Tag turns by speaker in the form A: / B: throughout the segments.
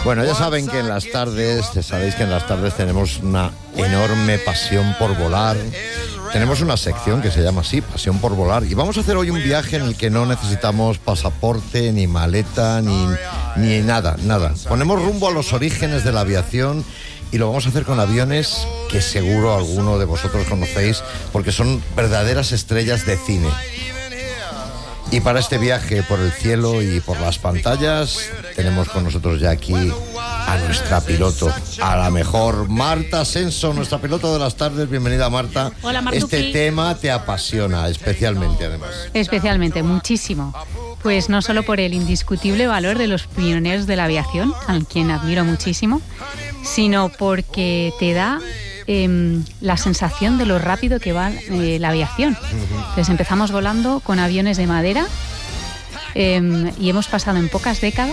A: Bueno, ya saben que en las tardes, sabéis que en las tardes tenemos una enorme pasión por volar. Tenemos una sección que se llama así, Pasión por Volar. Y vamos a hacer hoy un viaje en el que no necesitamos pasaporte, ni maleta, ni nada. Ponemos rumbo a los orígenes de la aviación y lo vamos a hacer con aviones que seguro alguno de vosotros conocéis porque son verdaderas estrellas de cine. Y para este viaje por el cielo y por las pantallas tenemos con nosotros ya aquí a nuestra piloto, a la mejor Marta Ascenso, nuestra piloto de las tardes. Bienvenida, Marta.
B: Hola, Martuki.
A: Este tema te apasiona especialmente, además.
B: Especialmente, muchísimo. Pues no solo por el indiscutible valor de los pioneros de la aviación, a quien admiro muchísimo, sino porque te da la sensación de lo rápido que va la aviación. Entonces empezamos volando con aviones de madera y hemos pasado en pocas décadas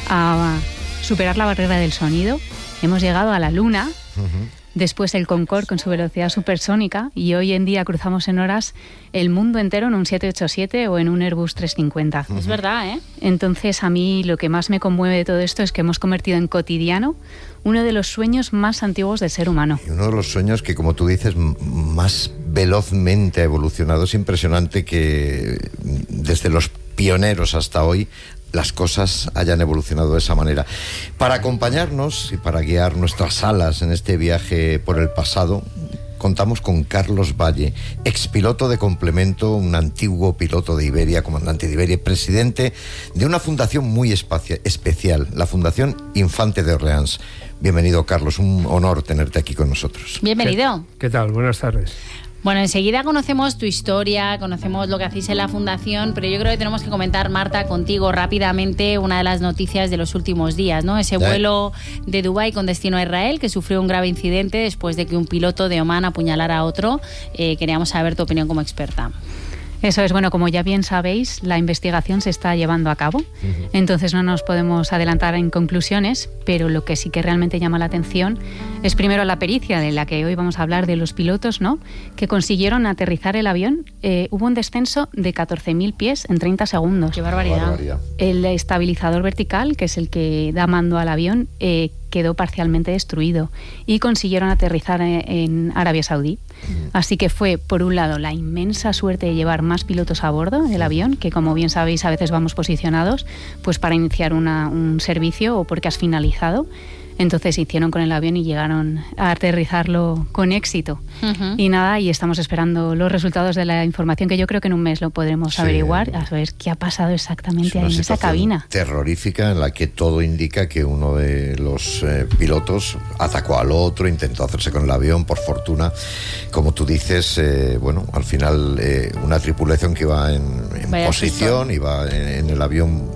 B: a superar la barrera del sonido. Hemos llegado a la Luna, después el Concorde con su velocidad supersónica, y hoy en día cruzamos en horas el mundo entero en un 787 o en un Airbus 350.
C: Es verdad, ¿eh?
B: Entonces, a mí lo que más me conmueve de todo esto es que hemos convertido en cotidiano uno de los sueños más antiguos del ser humano.
A: Y uno de los sueños que, como tú dices, más velozmente ha evolucionado. Es impresionante que desde los pioneros hasta hoy las cosas hayan evolucionado de esa manera. Para acompañarnos y para guiar nuestras alas en este viaje por el pasado, contamos con Carlos Valle, expiloto de complemento, un antiguo piloto de Iberia, comandante de Iberia, presidente de una fundación muy especial, la Fundación Infante de Orleans. Bienvenido, Carlos, un honor tenerte aquí con nosotros.
C: Bienvenido.
D: ¿Qué tal? Buenas tardes.
C: Bueno, enseguida conocemos tu historia, conocemos lo que hacéis en la Fundación, pero yo creo que tenemos que comentar, Marta, contigo rápidamente una de las noticias de los últimos días, ¿no? Ese vuelo de Dubái con destino a Israel que sufrió un grave incidente después de que un piloto de Omán apuñalara a otro. Queríamos saber tu opinión como experta.
B: Eso es, bueno, como ya bien sabéis, la investigación se está llevando a cabo, entonces no nos podemos adelantar en conclusiones, pero lo que sí que realmente llama la atención es primero la pericia de la que hoy vamos a hablar de los pilotos, ¿no?, que consiguieron aterrizar el avión. Hubo un descenso de 14.000 pies en 30 segundos.
C: ¡Qué barbaridad!
B: El estabilizador vertical, que es el que da mando al avión, quedó parcialmente destruido y consiguieron aterrizar en Arabia Saudí. Así que fue, por un lado, la inmensa suerte de llevar más pilotos a bordo del avión, que como bien sabéis a veces vamos posicionados pues para iniciar un servicio o porque has finalizado. Entonces se hicieron con el avión y llegaron a aterrizarlo con éxito. Y nada, y estamos esperando los resultados de la información, que yo creo que en un mes lo podremos averiguar, a ver qué ha pasado exactamente ahí en esa cabina.
A: Terrorífica, en la que todo indica que uno de los pilotos atacó al otro, intentó hacerse con el avión. Por fortuna, como tú dices, bueno, al final una tripulación que iba en posición, iba en el avión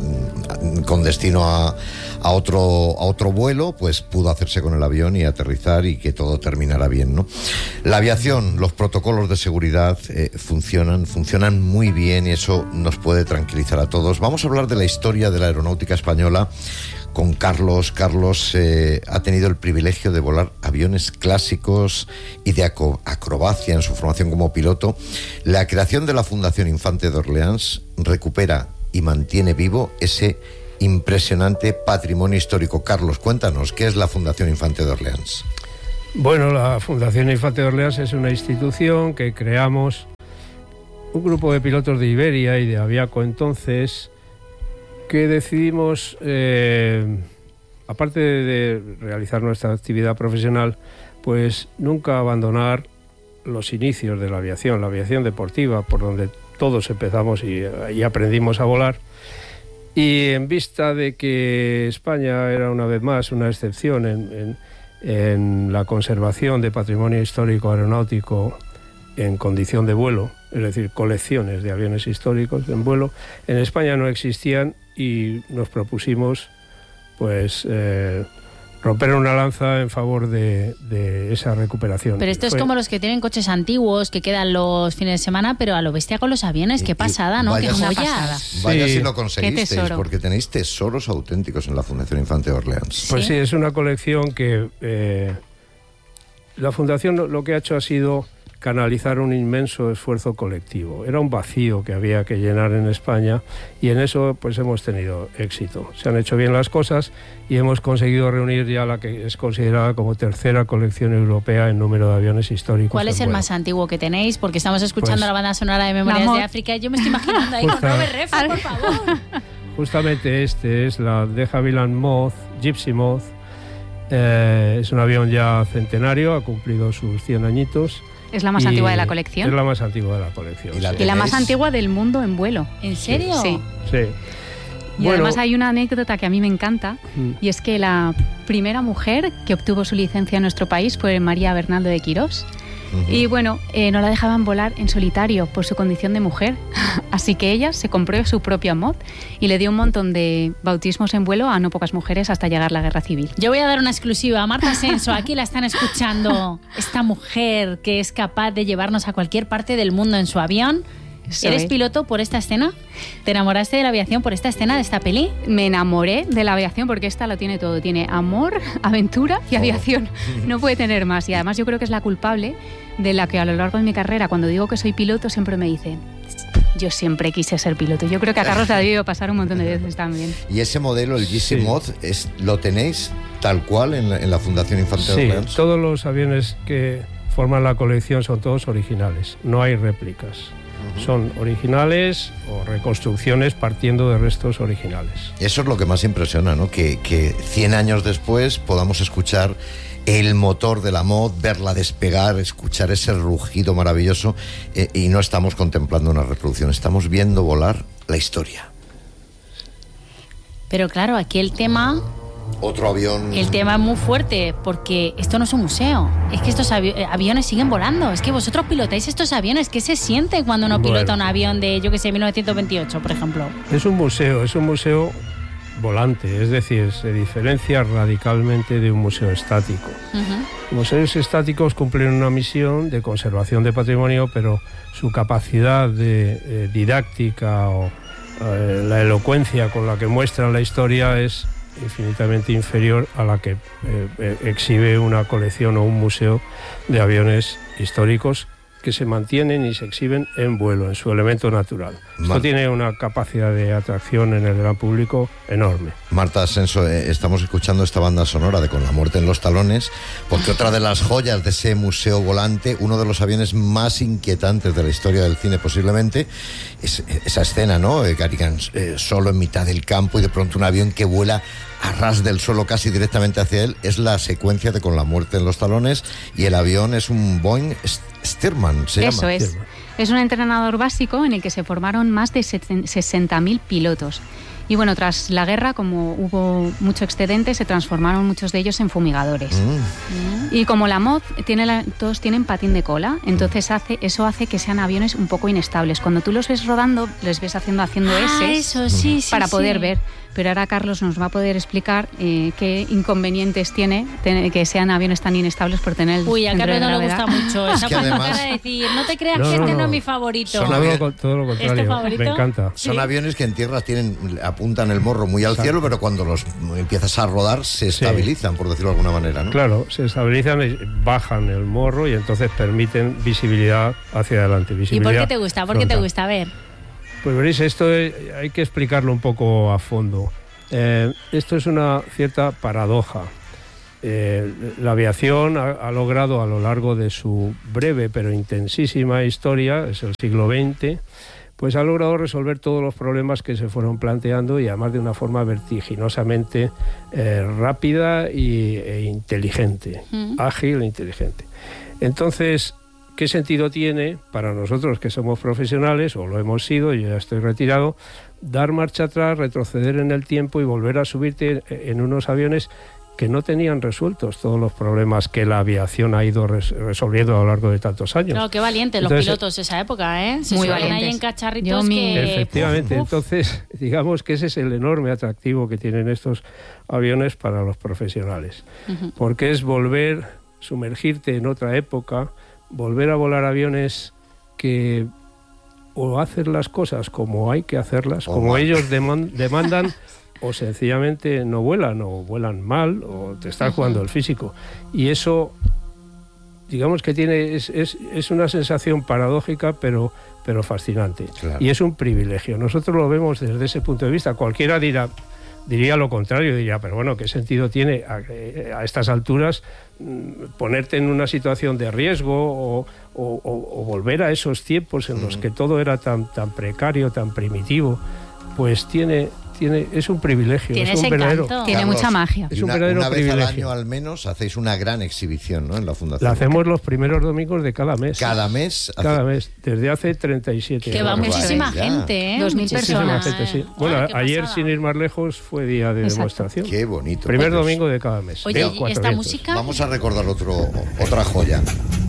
A: con destino a otro vuelo, pues pudo hacerse con el avión y aterrizar y que todo terminara bien, ¿no? La aviación, los protocolos de seguridad funcionan muy bien y eso nos puede tranquilizar a todos. Vamos a hablar de la historia de la aeronáutica española con Carlos. Carlos ha tenido el privilegio de volar aviones clásicos y de acrobacia en su formación como piloto. La creación de la Fundación Infante de Orleans recupera y mantiene vivo ese impresionante patrimonio histórico. Carlos, cuéntanos, ¿qué es la Fundación Infante de Orleans?
D: Bueno, la Fundación Infante de Orleans es una institución que creamos un grupo de pilotos de Iberia y de Aviaco entonces, que decidimos, aparte de realizar nuestra actividad profesional, pues nunca abandonar los inicios de la aviación deportiva, por donde todos empezamos y aprendimos a volar. Y en vista de que España era una vez más una excepción en la conservación de patrimonio histórico aeronáutico en condición de vuelo, es decir, colecciones de aviones históricos en vuelo, en España no existían y nos propusimos pues romper una lanza en favor de esa recuperación.
C: Pero esto es como los que tienen coches antiguos que quedan los fines de semana, pero a lo bestia con los aviones. Qué pasada, ¿no? Qué joya.
A: Vaya si lo conseguisteis, porque tenéis tesoros auténticos en la Fundación Infante de Orleans.
D: Pues sí, es una colección que la Fundación lo que ha hecho ha sido canalizar un inmenso esfuerzo colectivo. Era un vacío que había que llenar en España y en eso pues hemos tenido éxito. Se han hecho bien las cosas y hemos conseguido reunir ya la que es considerada como tercera colección europea en número de aviones históricos.
C: ¿Cuál es el más antiguo que tenéis? Porque estamos escuchando la banda sonora de Memorias de África y yo me estoy imaginando ahí con Robert Redford, por favor.
D: Justamente este es la de Havilland Moth, Gypsy Moth. Es un avión ya centenario, ha cumplido sus 100 añitos.
B: Es la más antigua de la colección.
D: Es la más antigua de la colección.
B: Y la más antigua del mundo en vuelo.
C: ¿En serio?
B: Sí. Y
D: bueno,
B: además hay una anécdota que a mí me encanta, y es que la primera mujer que obtuvo su licencia en nuestro país fue María Bernaldo de Quirós. Y bueno, no la dejaban volar en solitario por su condición de mujer, así que ella se compró su propia Moth y le dio un montón de bautismos en vuelo a no pocas mujeres hasta llegar la guerra civil.
C: Yo voy a dar una exclusiva a Marta Senso, aquí la están escuchando, esta mujer que es capaz de llevarnos a cualquier parte del mundo en su avión. ¿Eres piloto por esta escena? ¿Te enamoraste de la aviación por esta escena de esta peli?
B: Me enamoré de la aviación porque esta lo tiene todo. Tiene amor, aventura y aviación. No puede tener más. Y además yo creo que es la culpable de la que a lo largo de mi carrera, cuando digo que soy piloto, siempre me dicen: yo siempre quise ser piloto. Yo creo que a Carlos le ha debido pasar un montón de veces también.
A: Y ese modelo, el Gypsy Moth, ¿lo tenéis tal cual en la Fundación Infante de Orleans?
D: Sí, todos los aviones que forman la colección son todos originales. No hay réplicas. Son originales o reconstrucciones partiendo de restos originales.
A: Eso es lo que más impresiona, ¿no? Que 100 años después podamos escuchar el motor de la Moth, verla despegar, escuchar ese rugido maravilloso, y no estamos contemplando una reproducción, estamos viendo volar la historia.
C: Pero claro, aquí el tema...
A: Otro avión...
C: El tema es muy fuerte, porque esto no es un museo. Es que estos aviones siguen volando. Es que vosotros pilotáis estos aviones. ¿Qué se siente cuando uno pilota un avión de, yo que sé, 1928, por ejemplo?
D: Es un museo volante, es decir, se diferencia radicalmente de un museo estático. Museos estáticos cumplen una misión de conservación de patrimonio, pero su capacidad de didáctica o la elocuencia con la que muestran la historia es infinitamente inferior a la que exhibe una colección o un museo de aviones históricos que se mantienen y se exhiben en vuelo, en su elemento natural. Esto tiene una capacidad de atracción en el gran público enorme.
A: Marta Senso, estamos escuchando esta banda sonora de Con la muerte en los talones, porque otra de las joyas de ese museo volante, uno de los aviones más inquietantes de la historia del cine posiblemente, es esa escena, ¿no? Garrigan solo en mitad del campo y de pronto un avión que vuela a ras del suelo casi directamente hacia él. Es la secuencia de Con la muerte en los talones y el avión es un Boeing Stearman, se llama.
B: Eso es. Es un entrenador básico en el que se formaron más de 60.000 pilotos. Y bueno, tras la guerra, como hubo mucho excedente, se transformaron muchos de ellos en fumigadores. Y como la Moth todos tienen patín de cola, entonces eso hace que sean aviones un poco inestables. Cuando tú los ves rodando, les ves haciendo S para poder ver. Pero ahora Carlos nos va a poder explicar qué inconvenientes tiene que sean aviones tan inestables por tener el
C: Uy, a Carlos no le gusta mucho. Esa
A: además,
C: cara de decir, no te creas que este no es mi favorito.
D: Todo lo contrario, me encanta.
A: Son aviones que en tierra apuntan el morro muy al cielo, pero cuando los empiezas a rodar se estabilizan, por decirlo de alguna manera, ¿no?
D: Claro, se estabilizan y bajan el morro y entonces permiten visibilidad hacia adelante.
C: ¿Y por qué te gusta? ¿Por qué te gusta? A ver.
D: Pues veréis, esto hay que explicarlo un poco a fondo. Esto es una cierta paradoja. La aviación ha logrado a lo largo de su breve pero intensísima historia, es el siglo XX, pues ha logrado resolver todos los problemas que se fueron planteando y además de una forma vertiginosamente rápida e inteligente, ágil e inteligente. Entonces, ¿qué sentido tiene para nosotros que somos profesionales, o lo hemos sido, yo ya estoy retirado, dar marcha atrás, retroceder en el tiempo y volver a subirte en unos aviones que no tenían resueltos todos los problemas que la aviación ha ido resolviendo a lo largo de tantos años?
C: Claro, qué valientes los pilotos de esa época, ¿eh? Se
B: muy
C: suben
B: valientes.
C: ahí en cacharritos
D: Efectivamente, entonces digamos que ese es el enorme atractivo que tienen estos aviones para los profesionales, porque es sumergirte en otra época, volver a volar aviones que o hacen las cosas como hay que hacerlas, como ellos demandan, o sencillamente no vuelan, o vuelan mal, o te estás jugando el físico. Y eso digamos que es una sensación paradójica, pero fascinante.
A: Claro.
D: Y es un privilegio. Nosotros lo vemos desde ese punto de vista. Cualquiera diría lo contrario, diría, pero bueno, ¿qué sentido tiene a estas alturas ponerte en una situación de riesgo o volver a esos tiempos en los que todo era tan precario, tan primitivo? Pues es un privilegio,
C: tiene
D: es un
C: ese
D: verdadero.
C: encanto.
B: Tiene mucha magia.
D: Es un verdadero
A: una vez
D: privilegio.
A: al año al menos hacéis una gran exhibición, ¿no? En la fundación.
D: La hacemos los primeros domingos de cada mes.
A: Cada mes.
D: Cada mes, desde hace 37
C: Que
D: años.
C: va muchísima
A: Ya.
C: gente, ¿eh?
B: 2000
C: Muchísima
B: personas.
D: Gente, sí.
C: Ay,
D: Bueno,
C: qué
D: ayer,
C: pasada.
D: sin ir más lejos, fue día de
B: Exacto.
D: demostración.
A: Qué bonito.
D: Primer
A: Pues,
D: domingo de cada mes.
C: Oye,
D: Los
C: ¿y
D: cuatro
C: esta
D: vientos.
C: música?
A: Vamos a recordar otra joya.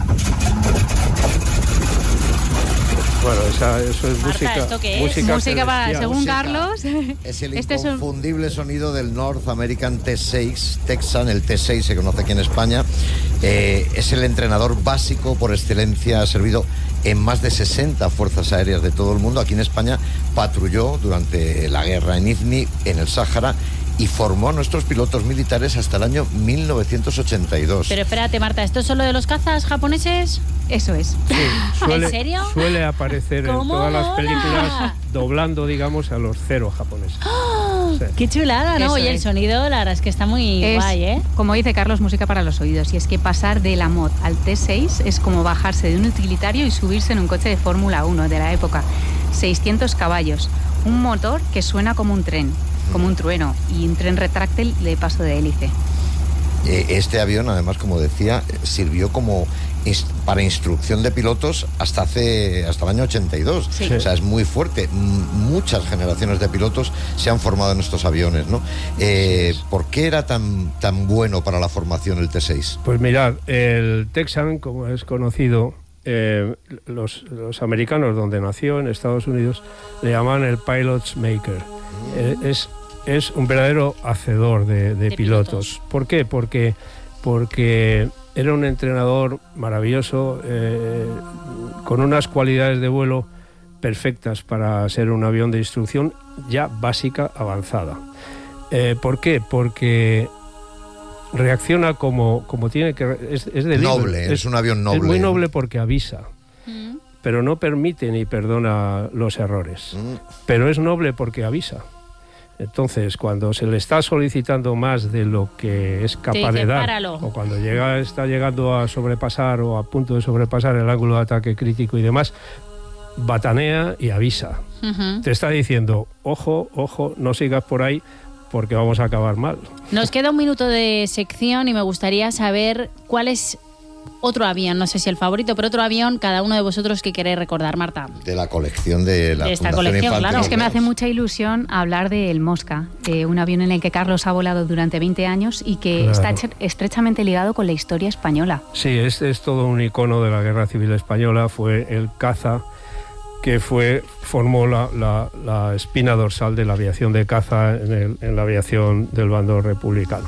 D: Bueno, eso es
C: Marta,
D: música.
C: ¿esto qué es?
B: Música para,
D: celestial.
B: según
A: Música.
B: Carlos.
A: Es el
B: Este es un-
A: inconfundible sonido del North American T6, Texan, el T6 se conoce aquí en España. Es el entrenador básico por excelencia, ha servido en más de 60 fuerzas aéreas de todo el mundo. Aquí en España patrulló durante la guerra en Ifni, en el Sáhara, y formó a nuestros pilotos militares hasta el año 1982.
C: Pero espérate, Marta, ¿esto es solo de los cazas japoneses?
B: Eso es.
D: Sí,
C: ¿En serio?
D: Suele aparecer en
C: ¿Cómo
D: todas las
C: mola?
D: películas doblando, digamos, a los cero japoneses. Sí.
C: ¡Qué chulada, ¿no?
B: Eso
C: Oye, el
B: es.
C: sonido, la verdad es que está muy
B: Es,
C: guay, ¿eh?
B: como dice Carlos, música para los oídos. Y es que pasar de la mod al T6 es como bajarse de un utilitario y subirse en un coche de Fórmula 1 de la época. 600 caballos, un motor que suena como un tren, como un trueno, y un tren retráctil de paso de hélice.
A: Este avión, además, como decía, sirvió como para instrucción de pilotos hasta el año 82.
C: Sí.
A: O sea, es muy fuerte. Muchas generaciones de pilotos se han formado en estos aviones, ¿no? ¿Por qué era tan bueno para la formación el T6?
D: Pues mirad, el Texan, como es conocido, los americanos, donde nació, en Estados Unidos, le llaman el Pilot's Maker. Es un verdadero hacedor de pilotos. ¿Por qué? Porque era un entrenador maravilloso, con unas cualidades de vuelo perfectas para ser un avión de instrucción ya básica, avanzada. ¿Por qué? Porque reacciona como tiene que... Es de
A: Noble, es un avión noble.
D: Es muy noble porque avisa, pero no permite ni perdona los errores. Pero es noble porque avisa. Entonces, cuando se le está solicitando más de lo que es capaz de dar,
C: páralo.
D: o cuando está llegando a sobrepasar o a punto de sobrepasar el ángulo de ataque crítico y demás, batanea y avisa. Te está diciendo, ojo, no sigas por ahí porque vamos a acabar mal.
C: Nos queda un minuto de sección y me gustaría saber cuál es otro avión, no sé si el favorito, pero otro avión, cada uno de vosotros que queréis recordar, Marta.
A: De la colección de la
C: De esta
A: Fundación
C: colección,
A: Infante
C: claro.
B: Es que me hace
A: Nucleares.
B: mucha ilusión hablar del Mosca, un avión en el que Carlos ha volado durante 20 años y que
D: Claro.
B: está estrechamente ligado con la historia española.
D: Sí, este es todo un icono de la Guerra Civil Española. Fue el caza que formó la espina dorsal de la aviación de caza en la aviación del bando republicano.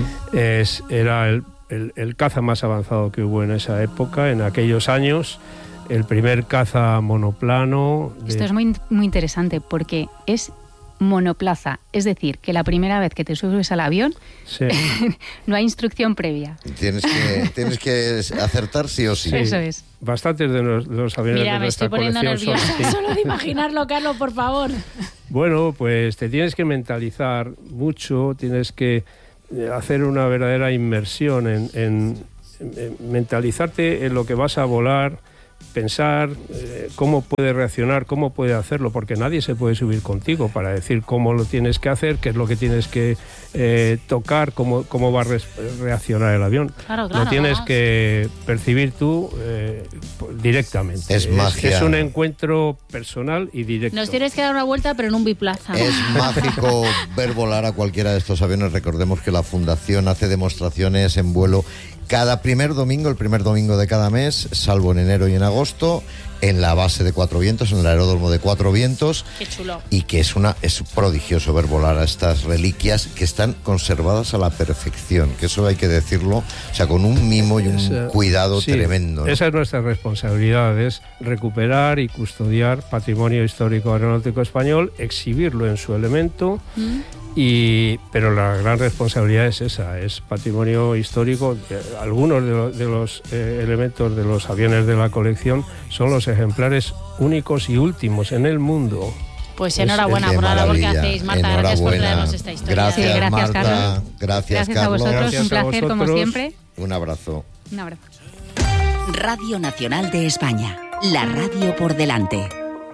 D: Era el caza más avanzado que hubo en esa época, en aquellos años. El primer caza monoplano.
B: Esto es muy, muy interesante porque es monoplaza, es decir, que la primera vez que te subes al avión
D: Sí.
B: no hay instrucción previa.
A: Tienes que acertar sí o sí.
D: Sí.
B: Eso es.
D: Bastantes de los aviones
C: Mira,
D: de
C: me
D: nuestra
C: estoy poniendo
D: colección son
C: nerviosa
D: así.
C: solo de imaginarlo, Carlos, por favor.
D: Bueno, pues te tienes que mentalizar mucho, tienes que hacer una verdadera inmersión en mentalizarte en lo que vas a volar, pensar cómo puede reaccionar, cómo puede hacerlo, porque nadie se puede subir contigo para decir cómo lo tienes que hacer, qué es lo que tienes que tocar, cómo va a reaccionar el avión.
C: Claro,
D: Lo tienes
C: vamos.
D: que percibir tú directamente.
A: Es magia.
D: Es un encuentro personal y directo.
C: Nos tienes que dar una vuelta, pero en un biplaza.
A: Es mágico ver volar a cualquiera de estos aviones. Recordemos que la Fundación hace demostraciones en vuelo cada primer domingo, el primer domingo de cada mes, salvo en enero y en agosto, en la base de Cuatro Vientos, en el aeródromo de Cuatro Vientos.
C: Qué chulo.
A: Y que es prodigioso ver volar a estas reliquias que están conservadas a la perfección, que eso hay que decirlo, o sea, con un mimo y un cuidado
D: Sí,
A: tremendo, ¿no?
D: Esa es nuestra responsabilidad, es recuperar y custodiar patrimonio histórico aeronáutico español, exhibirlo en su elemento Pero la gran responsabilidad es esa, es patrimonio histórico. Algunos de los elementos de los aviones de la colección son los ejemplares únicos y últimos en el mundo.
C: Pues enhorabuena por la labor que hacéis, Marta. Gracias por traernos esta historia.
A: Gracias,
B: sí, gracias,
A: Marta.
B: Carlos.
A: Gracias,
B: a
A: Carlos.
B: vosotros,
D: Gracias
B: un placer
D: a vosotros.
B: como siempre.
A: Un abrazo.
B: Un abrazo.
E: Radio Nacional de España, la radio por delante.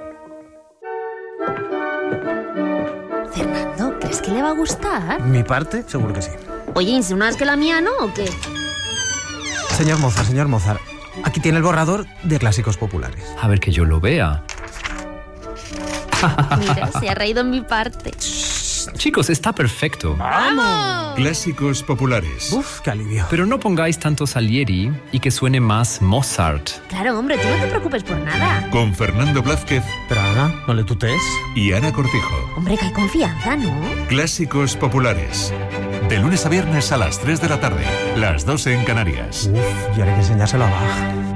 F: Fernando, ¿crees que le va a gustar?
G: ¿Mi parte? Seguro que sí.
F: Oye, ¿insinúas que la mía no o qué?
G: Señor Mozart, aquí tiene el borrador de Clásicos Populares.
H: A ver que yo lo vea.
F: Mira, se ha reído en mi parte.
H: Chicos, está perfecto.
F: ¡Vamos!
I: Clásicos Populares.
G: Uf, qué alivio.
H: Pero no pongáis tanto Salieri y que suene más Mozart.
F: Claro, hombre, tú no te preocupes por nada.
I: Con Fernando Blázquez
G: Pero Ana, no le tutees.
I: y Ana Cortijo.
F: Hombre, que hay confianza, ¿no?
I: Clásicos Populares. De lunes a viernes a las 3 de la tarde. Las 2 en Canarias.
G: Uf, y ahora hay que enseñárselo a Bach.